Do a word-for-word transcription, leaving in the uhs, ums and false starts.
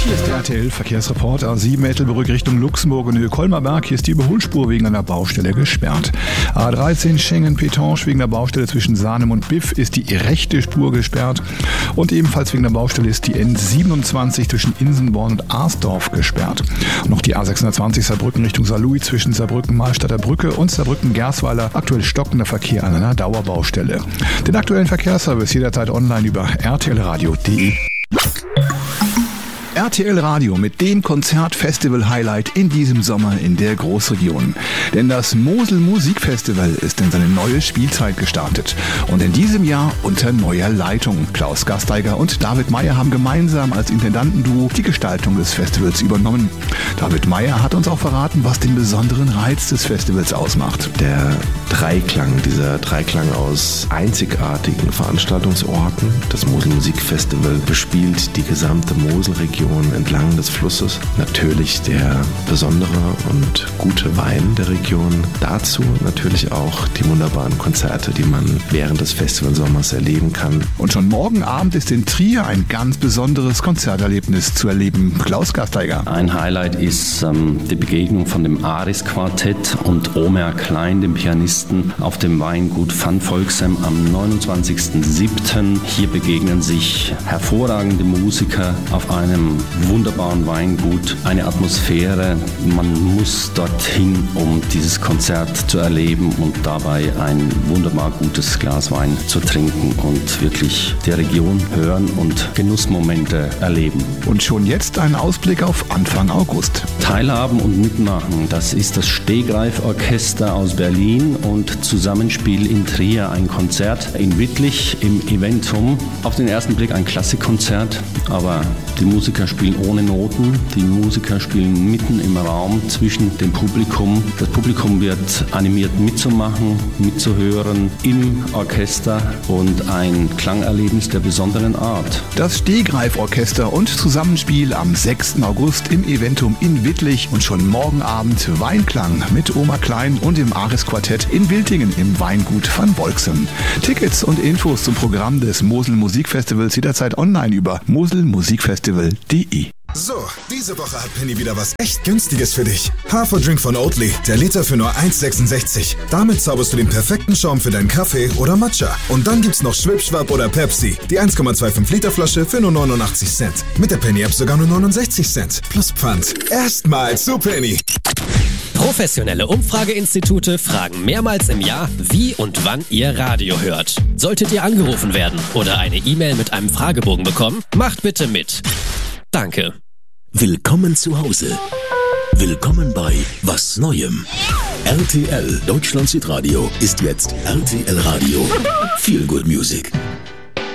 Hier ist der R T L-Verkehrsreport A sieben Ettelbrück Richtung Luxemburg und Höhe-Kolmarberg. Hier ist die Überholspur wegen einer Baustelle gesperrt. A dreizehn Schengen-Petange wegen der Baustelle zwischen Sahnem und Biff ist die rechte Spur gesperrt. Und ebenfalls wegen der Baustelle ist die N siebenundzwanzig zwischen Insenborn und Arsdorf gesperrt. Und noch die A sechshundertzwanzig Saarbrücken Richtung Saarlouis zwischen Saarbrücken-Mahlstadter Brücke und Saarbrücken-Gersweiler. Aktuell stockender Verkehr an einer Dauerbaustelle. Den aktuellen Verkehrsservice jederzeit online über r t l radio punkt d e. R T L Radio mit dem Konzert-Festival-Highlight in diesem Sommer in der Großregion. Denn das Mosel Musikfestival ist in seine neue Spielzeit gestartet. Und in diesem Jahr unter neuer Leitung. Klaus Gasteiger und David Meyer haben gemeinsam als Intendantenduo die Gestaltung des Festivals übernommen. David Meyer hat uns auch verraten, was den besonderen Reiz des Festivals ausmacht. Der Dreiklang, dieser Dreiklang aus einzigartigen Veranstaltungsorten. Das Mosel Musikfestival bespielt die gesamte Moselregion entlang des Flusses. Natürlich der besondere und gute Wein der Region. Dazu natürlich auch die wunderbaren Konzerte, die man während des Festivalsommers erleben kann. Und schon morgen Abend ist in Trier ein ganz besonderes Konzerterlebnis zu erleben. Klaus Gasteiger. Ein Highlight ist ähm, die Begegnung von dem Aris-Quartett und Omer Klein, dem Pianisten, auf dem Weingut Van Volksem am neunundzwanzigsten siebten Hier begegnen sich hervorragende Musiker auf einem wunderbaren Weingut, eine Atmosphäre. Man muss dorthin, um dieses Konzert zu erleben und dabei ein wunderbar gutes Glas Wein zu trinken und wirklich der Region hören und Genussmomente erleben. Und schon jetzt ein Ausblick auf Anfang August. Teilhaben und mitmachen, das ist das Stehgreif-Orchester aus Berlin und Zusammenspiel in Trier, ein Konzert in Wittlich im Eventum. Auf den ersten Blick ein Klassikkonzert, aber die Musiker spielen ohne Noten, die Musiker spielen mitten im Raum zwischen dem Publikum. Das Publikum wird animiert mitzumachen, mitzuhören im Orchester und ein Klangerlebnis der besonderen Art. Das Stehgreif-Orchester und Zusammenspiel am sechsten August im Eventum in Wittlich und schon morgen Abend Weinklang mit Omer Klein und dem Aris-Quartett in Wiltingen im Weingut Van Volksem. Tickets und Infos zum Programm des Mosel Musikfestivals jederzeit online über mosel musikfestival punkt d e. So, diese Woche hat Penny wieder was echt Günstiges für dich. Haferdrink von Oatly, der Liter für nur eins sechsundsechzig. Damit zauberst du den perfekten Schaum für deinen Kaffee oder Matcha. Und dann gibt's noch Schwipschwap oder Pepsi, die eins Komma fünfundzwanzig Liter Flasche für nur neunundachtzig Cent. Mit der Penny-App sogar nur neunundsechzig Cent. Plus Pfand. Erstmal zu Penny. Professionelle Umfrageinstitute fragen mehrmals im Jahr, wie und wann ihr Radio hört. Solltet ihr angerufen werden oder eine E-Mail mit einem Fragebogen bekommen, macht bitte mit. Danke. Willkommen zu Hause. Willkommen bei Was Neuem. R T L Deutschland Südradio ist jetzt R T L Radio. Feel Good Music.